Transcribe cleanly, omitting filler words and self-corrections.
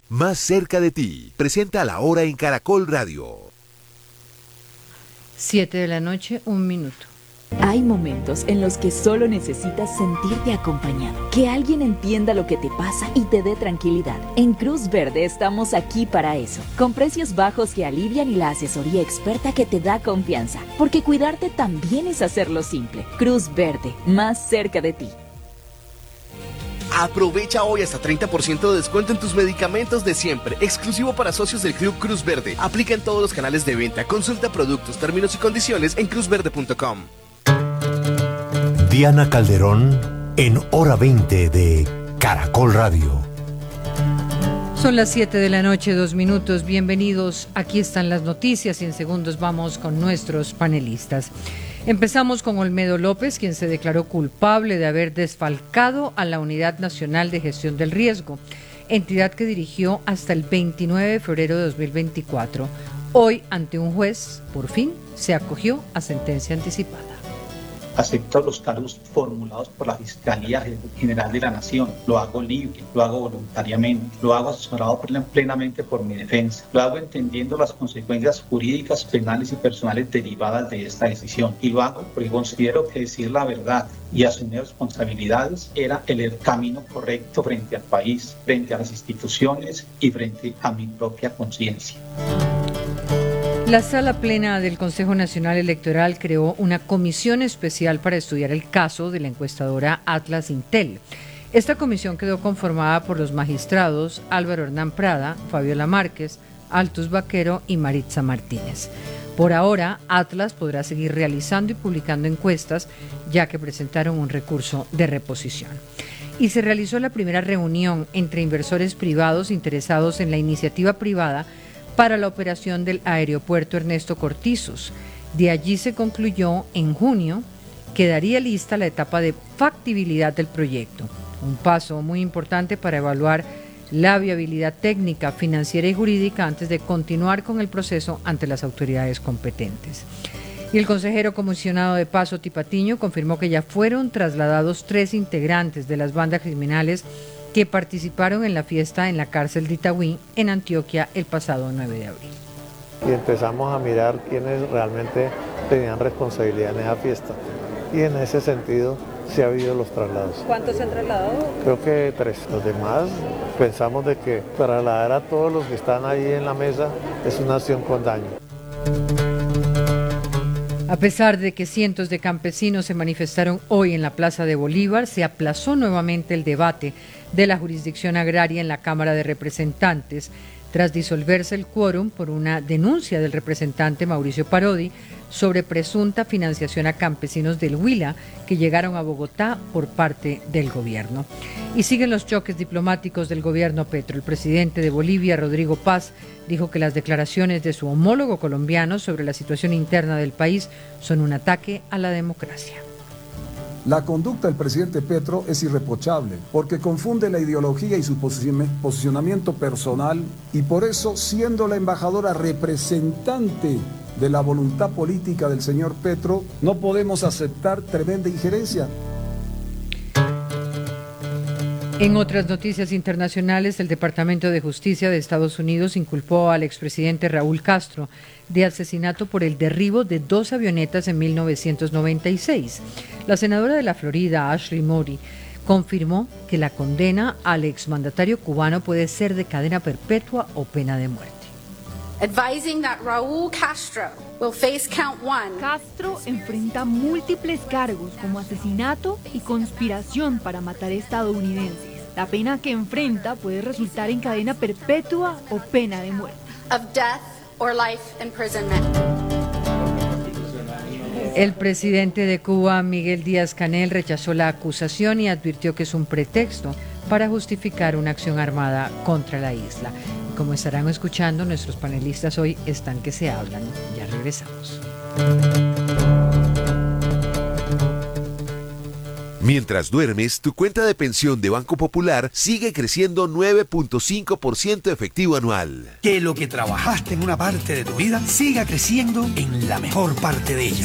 Más cerca de ti. Presenta La Hora en Caracol Radio. 7 p.m, 1 minuto. Hay momentos en los que solo necesitas sentirte acompañado, que alguien entienda lo que te pasa y te dé tranquilidad. En Cruz Verde estamos aquí para eso, con precios bajos que alivian y la asesoría experta que te da confianza, porque cuidarte también es hacerlo simple. Cruz Verde, más cerca de ti. Aprovecha hoy hasta 30% de descuento en tus medicamentos de siempre, exclusivo para socios del Club Cruz Verde. Aplica en todos los canales de venta. Consulta productos, términos y condiciones en cruzverde.com. Diana Calderón en Hora 20 de Caracol Radio. Son las 7 p.m, 2 minutos. Bienvenidos. Aquí están las noticias y en segundos vamos con nuestros panelistas. Empezamos con Olmedo López, quien se declaró culpable de haber desfalcado a la Unidad Nacional de Gestión del Riesgo, entidad que dirigió hasta el 29 de febrero de 2024. Hoy, ante un juez, por fin, se acogió a sentencia anticipada. Acepto los cargos formulados por la Fiscalía General de la Nación. Lo hago libre, lo hago voluntariamente, lo hago asesorado plenamente por mi defensa. Lo hago entendiendo las consecuencias jurídicas, penales y personales derivadas de esta decisión. Y lo hago porque considero que decir la verdad y asumir responsabilidades era el camino correcto frente al país, frente a las instituciones y frente a mi propia conciencia. La Sala Plena del Consejo Nacional Electoral creó una comisión especial para estudiar el caso de la encuestadora Atlas Intel. Esta comisión quedó conformada por los magistrados Álvaro Hernán Prada, Fabiola Márquez, Altus Vaquero y Maritza Martínez. Por ahora, Atlas podrá seguir realizando y publicando encuestas, ya que presentaron un recurso de reposición. Y se realizó la primera reunión entre inversores privados interesados en la iniciativa privada para la operación del aeropuerto Ernesto Cortizos. De allí se concluyó en junio quedaría lista la etapa de factibilidad del proyecto, un paso muy importante para evaluar la viabilidad técnica, financiera y jurídica antes de continuar con el proceso ante las autoridades competentes. Y el consejero comisionado de Paz Oti Patiño confirmó que ya fueron trasladados 3 integrantes de las bandas criminales que participaron en la fiesta en la cárcel de Itagüí, en Antioquia, el pasado 9 de abril. Y empezamos a mirar quiénes realmente tenían responsabilidad en esa fiesta. Y en ese sentido sí ha habido los traslados. ¿Cuántos se han trasladado? Creo que 3. Los demás pensamos de que trasladar a todos los que están ahí en la mesa es una acción con daño. A pesar de que cientos de campesinos se manifestaron hoy en la Plaza de Bolívar, se aplazó nuevamente el debate de la jurisdicción agraria en la Cámara de Representantes, tras disolverse el quórum por una denuncia del representante Mauricio Parodi sobre presunta financiación a campesinos del Huila que llegaron a Bogotá por parte del gobierno. Y siguen los choques diplomáticos del gobierno Petro. El presidente de Bolivia, Rodrigo Paz, dijo que las declaraciones de su homólogo colombiano sobre la situación interna del país son un ataque a la democracia. La conducta del presidente Petro es irreprochable porque confunde la ideología y su posicionamiento personal y por eso, siendo la embajadora representante de la voluntad política del señor Petro, no podemos aceptar tremenda injerencia. En otras noticias internacionales, el Departamento de Justicia de Estados Unidos inculpó al expresidente Raúl Castro de asesinato por el derribo de 2 avionetas en 1996. La senadora de la Florida, Ashley Moody, confirmó que la condena al exmandatario cubano puede ser de cadena perpetua o pena de muerte. Advising that Raúl Castro will face count 1. Castro enfrenta múltiples cargos como asesinato y conspiración para matar estadounidenses. La pena que enfrenta puede resultar en cadena perpetua o pena de muerte. Of death or life imprisonment. El presidente de Cuba, Miguel Díaz-Canel, rechazó la acusación y advirtió que es un pretexto para justificar una acción armada contra la isla. Como estarán escuchando, nuestros panelistas hoy están que se hablan. Ya regresamos. Mientras duermes, tu cuenta de pensión de Banco Popular sigue creciendo 9.5% efectivo anual. Que lo que trabajaste en una parte de tu vida siga creciendo en la mejor parte de ella.